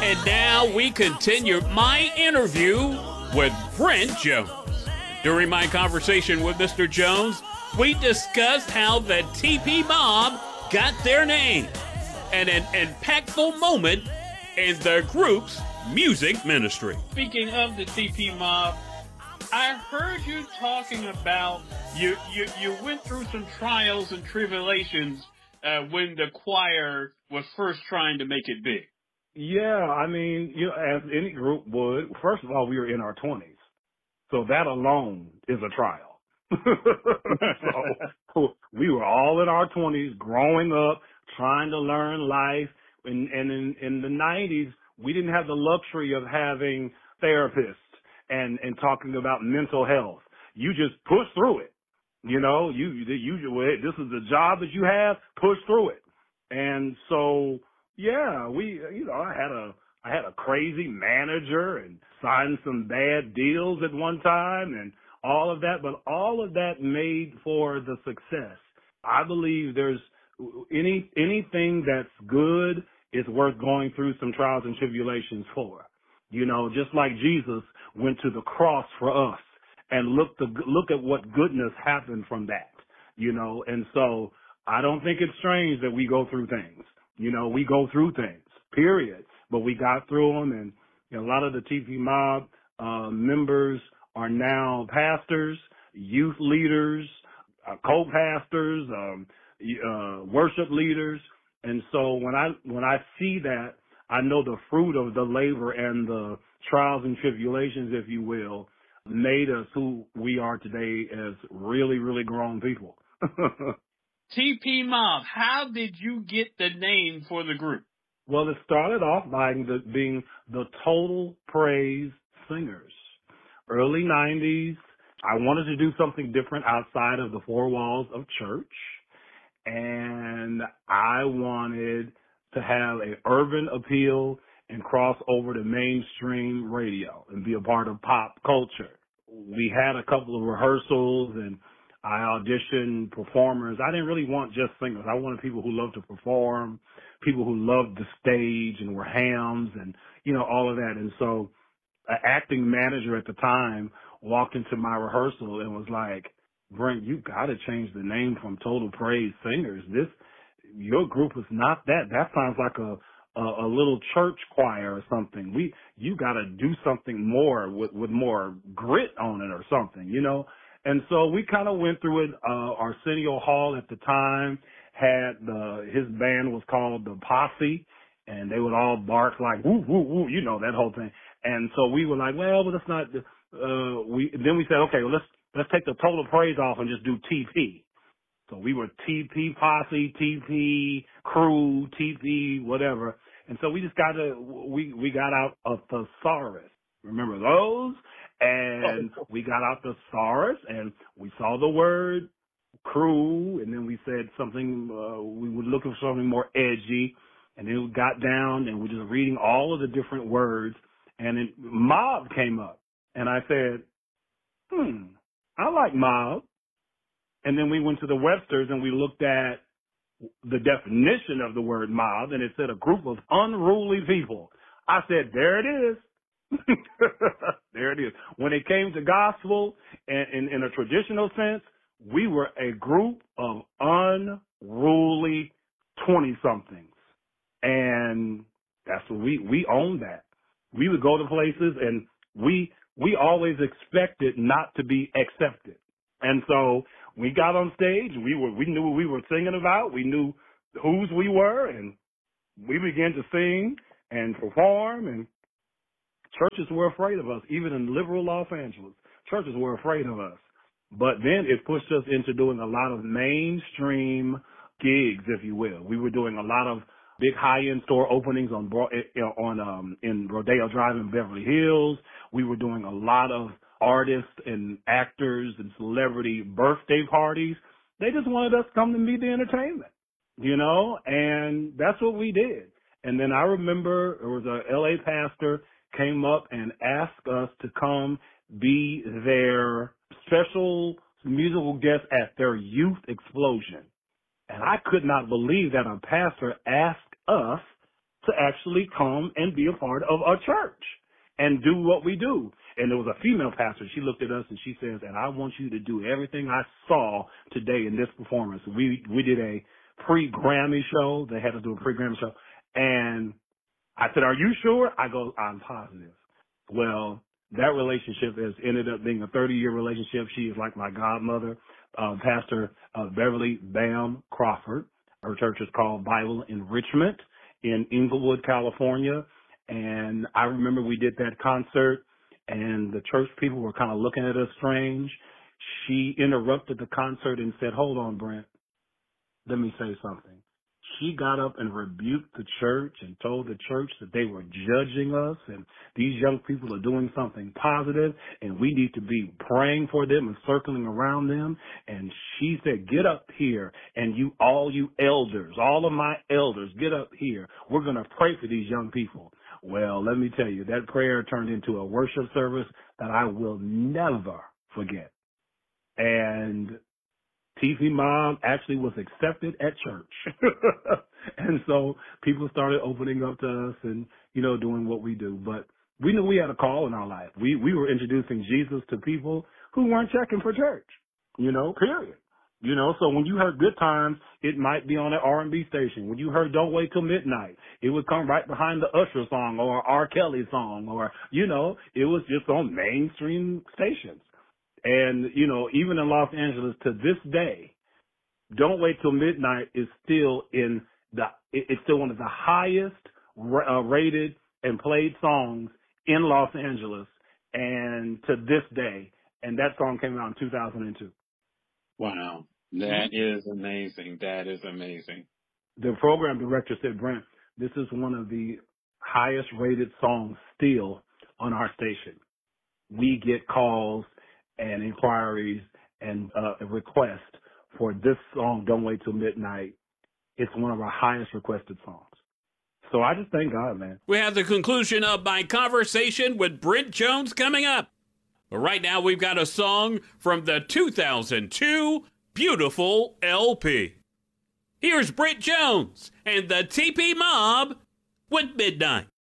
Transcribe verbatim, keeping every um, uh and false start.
And now we continue my interview with Brent Jones. During my conversation with Mister Jones, we discussed how the T P Mob got their name and an impactful moment in the group's music ministry. Speaking of the T P Mob, I heard you talking about you you, you went through some trials and tribulations uh, when the choir was first trying to make it big. Yeah, I mean, you know, as any group would, first of all, we were in our twenties. So that alone is a trial. So we were all in our twenties, growing up, trying to learn life. And, and in, in the nineties, we didn't have the luxury of having therapists and, and talking about mental health. You just push through it. You know, you, you, this is the job that you have, push through it. And so, yeah, we, you know, I had a, I had a crazy manager and signed some bad deals at one time and all of that, but all of that made for the success. I believe there's any, anything that's good is worth going through some trials and tribulations for. You know, just like Jesus went to the cross for us and look to, look at what goodness happened from that, you know, and so I don't think it's strange that we go through things. You know, we go through things, period. But we got through them, and you know, a lot of the T P Mob uh, members are now pastors, youth leaders, uh, co-pastors, um, uh, worship leaders. And so when I when I see that, I know the fruit of the labor and the trials and tribulations, if you will, made us who we are today as really, really grown people. T P Mob, how did you get the name for the group? Well, it started off by the, being the Total Praise Singers. Early nineties, I wanted to do something different outside of the four walls of church, and I wanted to have an urban appeal and cross over to mainstream radio and be a part of pop culture. We had a couple of rehearsals, and I auditioned performers. I didn't really want just singers. I wanted people who loved to perform, people who loved the stage and were hams and, you know, all of that. And so an acting manager at the time walked into my rehearsal and was like, Brent, you got to change the name from Total Praise Singers. This, your group is not that. That sounds like a, a, a little church choir or something. We, you got to do something more with, with more grit on it or something, you know? And so we kind of went through it. Uh, Arsenio Hall at the time had the, his band was called the Posse, and they would all bark like, woo, woo, woo, you know, that whole thing. And so we were like, well, but that's not, uh, we, then we said, okay, well, let's, let's take the Total Praise off and just do T P. So we were T P Posse, T P Crew, T P whatever. And so we just got to, we, we got out a thesaurus. Remember those? And we got out the thesaurus and we saw the word crew, and then we said something, uh, we were looking for something more edgy, and then we got down and we're just reading all of the different words, and then mob came up. And I said, hmm, I like mob. And then we went to the Webster's and we looked at the definition of the word mob, and it said a group of unruly people. I said, there it is. There it is. When it came to gospel and in, in a traditional sense, we were a group of unruly twenty-somethings. And that's what we, we owned that. We would go to places and we, we always expected not to be accepted. And so we got on stage, we were, we knew what we were singing about. We knew whose we were, and we began to sing and perform, and churches were afraid of us. Even in liberal Los Angeles, churches were afraid of us. But then it pushed us into doing a lot of mainstream gigs, if you will. We were doing a lot of big high-end store openings on on um, in Rodeo Drive in Beverly Hills. We were doing a lot of artists and actors and celebrity birthday parties. They just wanted us to come to meet the entertainment, you know, and that's what we did. And then I remember there was a L A pastor came up and asked us to come be their special musical guest at their youth explosion. And I could not believe that a pastor asked us to actually come and be a part of our church and do what we do. And there was a female pastor. She looked at us and she says, and I want you to do everything I saw today in this performance. We we did a pre-Grammy show. They had to do a pre-Grammy show. And I said, are you sure? I go, I'm positive. Well, that relationship has ended up being a thirty-year relationship. She is like my godmother, uh, Pastor uh, Beverly Bam Crawford. Her church is called Bible Enrichment in Inglewood, California. And I remember we did that concert, and the church people were kind of looking at us strange. She interrupted the concert and said, hold on, Brent, let me say something. She got up and rebuked the church and told the church that they were judging us and these young people are doing something positive and we need to be praying for them and circling around them. And she said, get up here and you, all you elders, all of my elders, get up here. We're going to pray for these young people. Well, let me tell you, that prayer turned into a worship service that I will never forget. And T P Mom actually was accepted at church. And so people started opening up to us and, you know, doing what we do. But we knew we had a call in our life. We we were introducing Jesus to people who weren't checking for church, you know, period. You know, so when you heard Good Times, it might be on an R and B station. When you heard Don't Wait Till Midnight, it would come right behind the Usher song or R. Kelly song or, you know, it was just on mainstream stations. And, you know, even in Los Angeles to this day, Don't Wait Till Midnight is still in the, it's still one of the highest uh, rated and played songs in Los Angeles and to this day. And that song came out in two thousand two. Wow. That is amazing. That is amazing. The program director said, Brent, this is one of the highest rated songs still on our station. We get calls and inquiries and uh, requests for this song, Don't Wait Till Midnight. It's one of our highest requested songs. So I just thank God, man. We have the conclusion of my conversation with Brent Jones coming up. But right now, we've got a song from the two thousand two Beautiful L P. Here's Brent Jones and the T P Mob with Midnight.